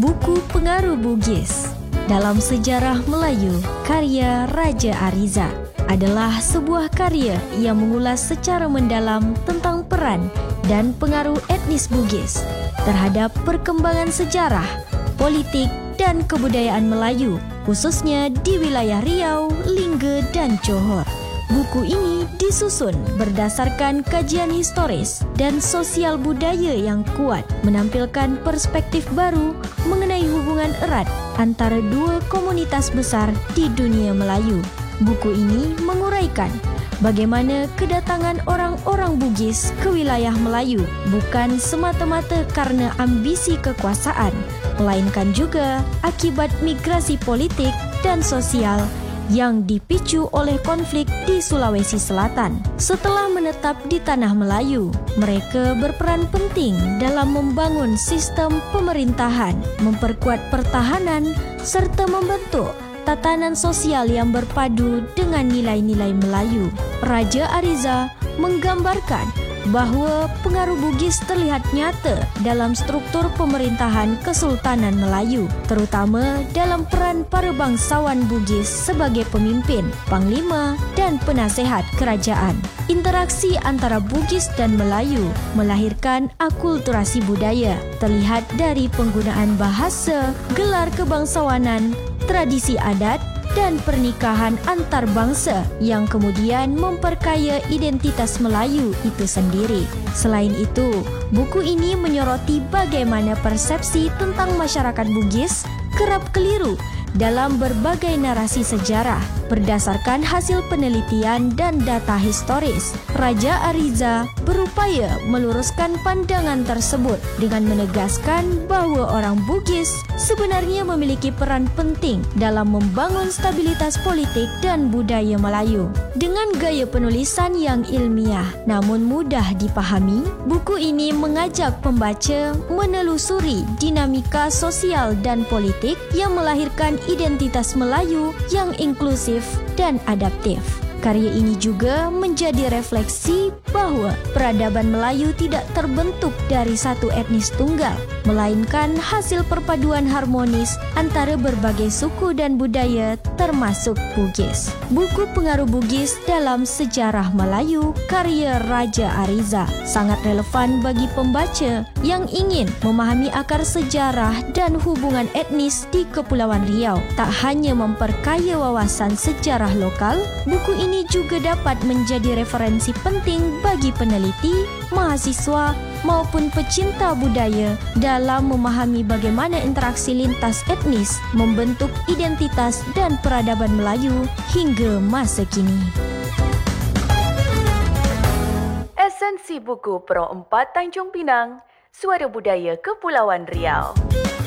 Buku Pengaruh Bugis dalam Sejarah Melayu karya Raja Ariza adalah sebuah karya yang mengulas secara mendalam tentang peran dan pengaruh etnis Bugis terhadap perkembangan sejarah, politik dan kebudayaan Melayu, khususnya di wilayah Riau, Lingge dan Johor. Buku ini disusun berdasarkan kajian historis dan sosial budaya yang kuat, menampilkan perspektif baru mengenai hubungan erat antara dua komunitas besar di dunia Melayu. Buku ini menguraikan bagaimana kedatangan orang-orang Bugis ke wilayah Melayu bukan semata-mata karena ambisi kekuasaan, melainkan juga akibat migrasi politik dan sosial yang dipicu oleh konflik di Sulawesi Selatan. Setelah menetap di tanah Melayu, mereka berperan penting dalam membangun sistem pemerintahan, memperkuat pertahanan, serta membentuk tatanan sosial yang berpadu dengan nilai-nilai Melayu. Raja Ariza menggambarkan bahawa pengaruh Bugis terlihat nyata dalam struktur pemerintahan Kesultanan Melayu, terutama dalam peran para bangsawan Bugis sebagai pemimpin, panglima dan penasehat kerajaan. Interaksi antara Bugis dan Melayu melahirkan akulturasi budaya, terlihat dari penggunaan bahasa, gelar kebangsawanan, tradisi adat dan pernikahan antar bangsa yang kemudian memperkaya identitas Melayu itu sendiri. Selain itu, buku ini menyoroti bagaimana persepsi tentang masyarakat Bugis kerap keliru dalam berbagai narasi sejarah. Berdasarkan hasil penelitian dan data historis, Raja Ariza berupaya meluruskan pandangan tersebut dengan menegaskan bahawa orang Bugis sebenarnya memiliki peran penting dalam membangun stabilitas politik dan budaya Melayu. Dengan gaya penulisan yang ilmiah namun mudah dipahami, buku ini mengajak pembaca menelusuri dinamika sosial dan politik yang melahirkan identitas Melayu yang inklusif dan adaptif. Karya ini juga menjadi refleksi bahawa peradaban Melayu tidak terbentuk dari satu etnis tunggal, melainkan hasil perpaduan harmonis antara berbagai suku dan budaya termasuk Bugis. Buku Pengaruh Bugis dalam Sejarah Melayu karya Raja Ariza sangat relevan bagi pembaca yang ingin memahami akar sejarah dan hubungan etnis di Kepulauan Riau. Tak hanya memperkaya wawasan sejarah lokal, buku ini juga dapat menjadi referensi penting bagi peneliti, mahasiswa maupun pecinta budaya dalam memahami bagaimana interaksi lintas etnis membentuk identitas dan peradaban Melayu hingga masa kini. Esensi buku Pro 4 Tanjung Pinang, Suara Budaya Kepulauan Riau.